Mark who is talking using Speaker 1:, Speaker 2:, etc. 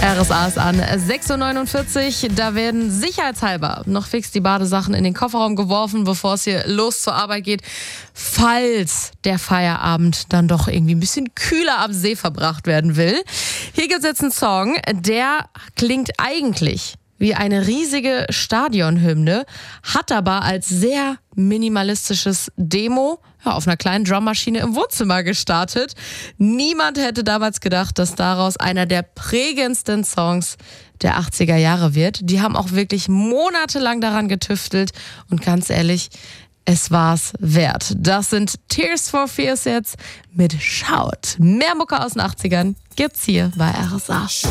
Speaker 1: RSA ist an 6.49 Uhr. Da werden sicherheitshalber noch fix die Badesachen in den Kofferraum geworfen, bevor es hier los zur Arbeit geht. Falls der Feierabend dann doch irgendwie ein bisschen kühler am See verbracht werden will. Hier gibt es jetzt einen Song, der klingt eigentlich wie eine riesige Stadionhymne, hat aber als sehr minimalistisches Demo auf einer kleinen Drummaschine im Wohnzimmer gestartet. Niemand hätte damals gedacht, dass daraus einer der prägendsten Songs der 80er Jahre wird. Die haben auch wirklich monatelang daran getüftelt und ganz ehrlich, es war's wert. Das sind Tears for Fears jetzt mit Shout. Mehr Mucke aus den 80ern gibt's hier bei RSA.